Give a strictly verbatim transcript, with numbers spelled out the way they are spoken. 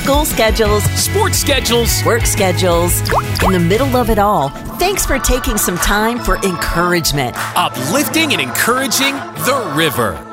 School schedules, sports schedules, work schedules. In the middle of it all, thanks for taking some time for encouragement. Uplifting and encouraging the river.